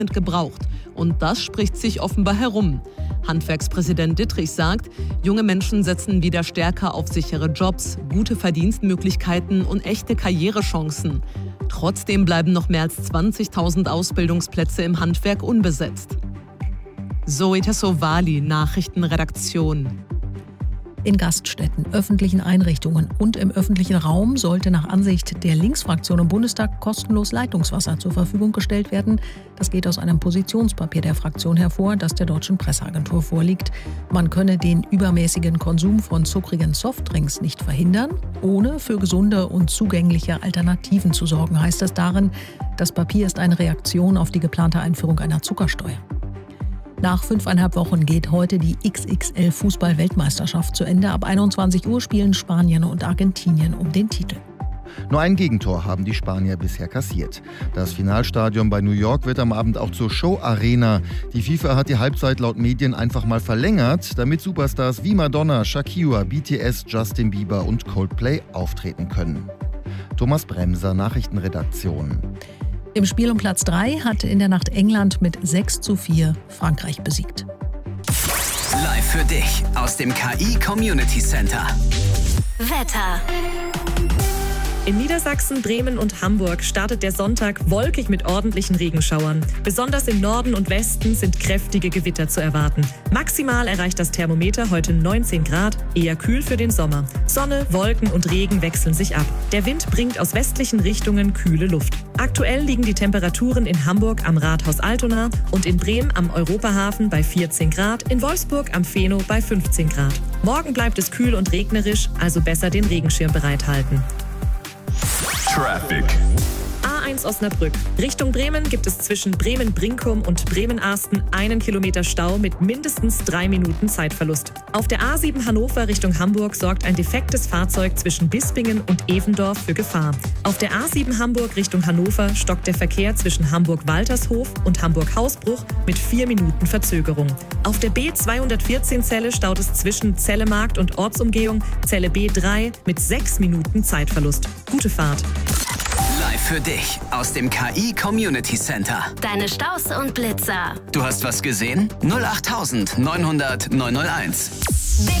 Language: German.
sind gebraucht. Und das spricht sich offenbar herum. Handwerkspräsident Dittrich sagt, junge Menschen setzen wieder stärker auf sichere Jobs, gute Verdienstmöglichkeiten und echte Karrierechancen. Trotzdem bleiben noch mehr als 20.000 Ausbildungsplätze im Handwerk unbesetzt. Zoe Tassovali, Nachrichtenredaktion. In Gaststätten, öffentlichen Einrichtungen und im öffentlichen Raum sollte nach Ansicht der Linksfraktion im Bundestag kostenlos Leitungswasser zur Verfügung gestellt werden. Das geht aus einem Positionspapier der Fraktion hervor, das der Deutschen Presseagentur vorliegt. Man könne den übermäßigen Konsum von zuckrigen Softdrinks nicht verhindern, ohne für gesunde und zugängliche Alternativen zu sorgen, heißt es darin. Das Papier ist eine Reaktion auf die geplante Einführung einer Zuckersteuer. Nach 5,5 Wochen geht heute die XXL-Fußball-Weltmeisterschaft zu Ende. Ab 21 Uhr spielen Spanien und Argentinien um den Titel. Nur ein Gegentor haben die Spanier bisher kassiert. Das Finalstadion bei New York wird am Abend auch zur Show-Arena. Die FIFA hat die Halbzeit laut Medien einfach mal verlängert, damit Superstars wie Madonna, Shakira, BTS, Justin Bieber und Coldplay auftreten können. Thomas Bremser, Nachrichtenredaktion. Im Spiel um Platz 3 hat in der Nacht England mit 6:4 Frankreich besiegt. Live für dich aus dem KI Community Center. Wetter. In Niedersachsen, Bremen und Hamburg startet der Sonntag wolkig mit ordentlichen Regenschauern. Besonders im Norden und Westen sind kräftige Gewitter zu erwarten. Maximal erreicht das Thermometer heute 19 Grad, eher kühl für den Sommer. Sonne, Wolken und Regen wechseln sich ab. Der Wind bringt aus westlichen Richtungen kühle Luft. Aktuell liegen die Temperaturen in Hamburg am Rathaus Altona und in Bremen am Europahafen bei 14 Grad, in Wolfsburg am Feno bei 15 Grad. Morgen bleibt es kühl und regnerisch, also besser den Regenschirm bereithalten. Traffic. A1 Osnabrück. Richtung Bremen gibt es zwischen Bremen-Brinkum und Bremen-Arsten 1 Kilometer Stau mit mindestens 3 Minuten Zeitverlust. Auf der A7 Hannover Richtung Hamburg sorgt ein defektes Fahrzeug zwischen Bispingen und Evendorf für Gefahr. Auf der A7 Hamburg Richtung Hannover stockt der Verkehr zwischen Hamburg-Waltershof und Hamburg-Hausbruch mit 4 Minuten Verzögerung. Auf der B214 Celle staut es zwischen Zellemarkt und Ortsumgehung Celle B3 mit 6 Minuten Zeitverlust. Gute Fahrt. Live für dich aus dem KI Community Center. Deine Staus und Blitzer. Du hast was gesehen? 08900 901.